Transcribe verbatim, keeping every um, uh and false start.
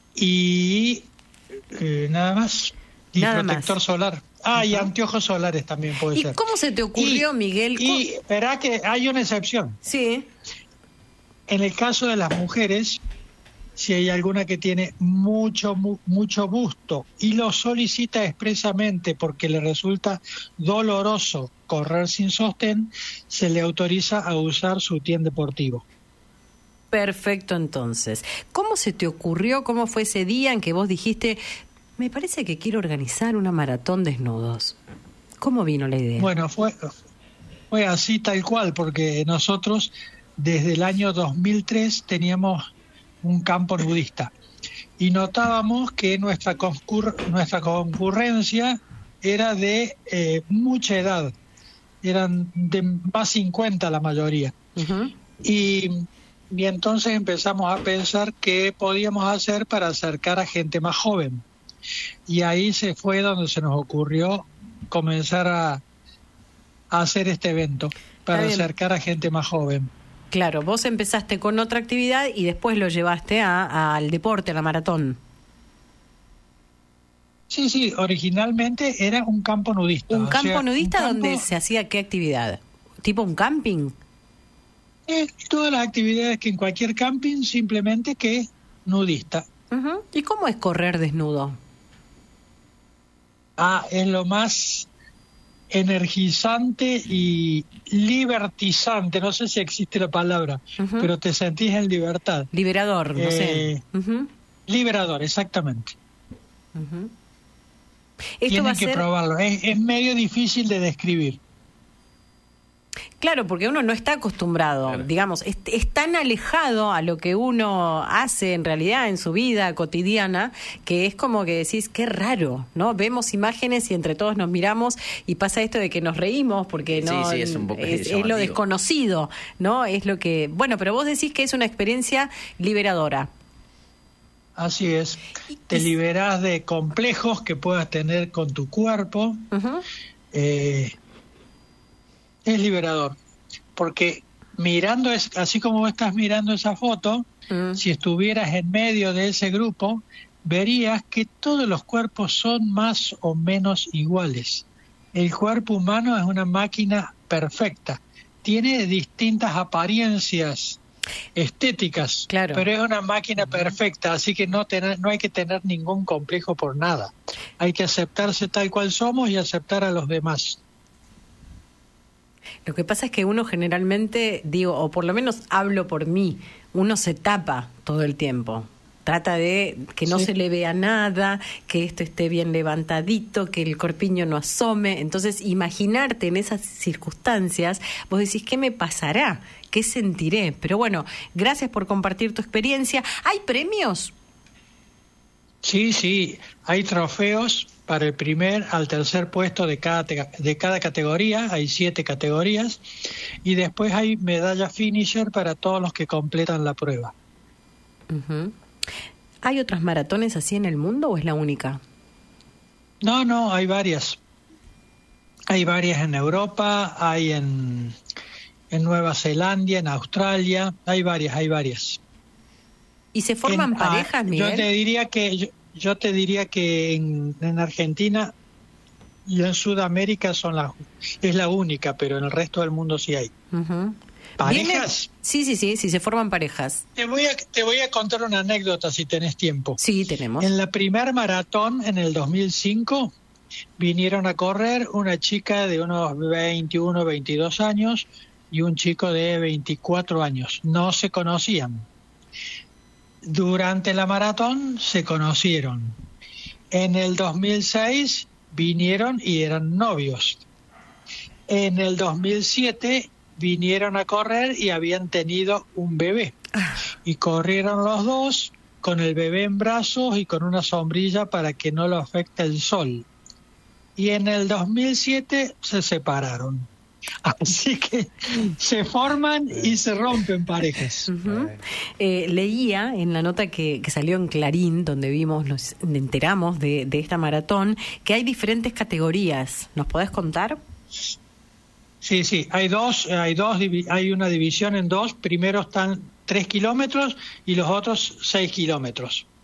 y eh, nada más. Y nada protector más. solar. Ah, uh-huh. Y anteojos solares también puede ¿Y ser. ¿Y cómo se te ocurrió, y, Miguel? Y verá que hay una excepción. Sí. En el caso de las mujeres, si hay alguna que tiene mucho, mu, mucho busto y lo solicita expresamente porque le resulta doloroso correr sin sostén, se le autoriza a usar sutién deportivo. Perfecto, entonces. ¿Cómo se te ocurrió, cómo fue ese día en que vos dijiste, me parece que quiero organizar una maratón desnudos? ¿Cómo vino la idea? Bueno, fue, fue así tal cual, porque nosotros desde el año dos mil tres teníamos un campo nudista y notábamos que nuestra, concur- nuestra concurrencia era de eh, mucha edad, eran de más cincuenta la mayoría. Uh-huh. Y, y entonces empezamos a pensar qué podíamos hacer para acercar a gente más joven. Y ahí se fue donde se nos ocurrió comenzar a, a hacer este evento para acercar a gente más joven. Claro, vos empezaste con otra actividad y después lo llevaste a, al deporte, a la maratón. Sí, sí, originalmente era un campo nudista. ¿Un campo sea, nudista un campo... donde se hacía qué actividad? ¿Tipo un camping? Eh, todas las actividades que en cualquier camping, simplemente que nudista. Uh-huh. ¿Y cómo es correr desnudo? Ah, es lo más energizante y libertizante, no sé si existe la palabra, uh-huh. pero te sentís en libertad. Liberador, no eh, sé. Uh-huh. Liberador, exactamente. Uh-huh. Tienen va a que ser... probarlo, es, es medio difícil de describir. Claro, porque uno no está acostumbrado, claro. digamos, es, es tan alejado a lo que uno hace en realidad en su vida cotidiana, que es como que decís, qué raro, ¿no? Vemos imágenes y entre todos nos miramos y pasa esto de que nos reímos porque no sí, sí, es, un poco es, es lo desconocido, ¿no? Es lo que, bueno, pero vos decís que es una experiencia liberadora. Así es, te liberás de complejos que puedas tener con tu cuerpo. Uh-huh. eh, Es liberador, porque mirando, es así como vos estás mirando esa foto, mm. si estuvieras en medio de ese grupo, verías que todos los cuerpos son más o menos iguales. El cuerpo humano es una máquina perfecta, tiene distintas apariencias estéticas, claro. pero es una máquina perfecta, así que no, tener, no hay que tener ningún complejo por nada. Hay que aceptarse tal cual somos y aceptar a los demás. Lo que pasa es que uno generalmente, digo, o por lo menos hablo por mí, uno se tapa todo el tiempo. Trata de que no sí. se le vea nada, que esto esté bien levantadito, que el corpiño no asome. Entonces, imaginarte en esas circunstancias, vos decís, ¿qué me pasará? ¿Qué sentiré? Pero bueno, gracias por compartir tu experiencia. ¿Hay premios? Sí, sí, hay trofeos para el primer al tercer puesto de cada, de cada categoría, hay siete categorías, y después hay medalla finisher para todos los que completan la prueba. Uh-huh. ¿Hay otras maratones así en el mundo o es la única? No, no, hay varias. Hay varias en Europa, hay en, en Nueva Zelanda, en Australia, hay varias, hay varias. ¿Y se forman en, parejas, ah, Miguel? Yo te diría que... Yo, Yo te diría que en, en Argentina y en Sudamérica son la, es la única, pero en el resto del mundo sí hay. Uh-huh. ¿Parejas? ¿Viene? Sí, sí, sí, sí, se forman parejas. Te voy a, te voy a contar una anécdota si tenés tiempo. Sí, tenemos. En la primer maratón, en el dos mil cinco, vinieron a correr una chica de unos veintiuno, veintidós años y un chico de veinticuatro años. No se conocían. Durante la maratón se conocieron. En el dos mil seis vinieron y eran novios. En el dos mil siete vinieron a correr y habían tenido un bebé. Y corrieron los dos con el bebé en brazos y con una sombrilla para que no lo afecte el sol. Y en el dos mil siete se separaron. Así que se forman y se rompen parejas. Uh-huh. Eh, leía en la nota que, que salió en Clarín, donde vimos, nos enteramos de, de esta maratón, que hay diferentes categorías. ¿Nos podés contar? Sí, sí, hay dos, hay dos, hay una división en dos. Primero están tres kilómetros y los otros seis kilómetros.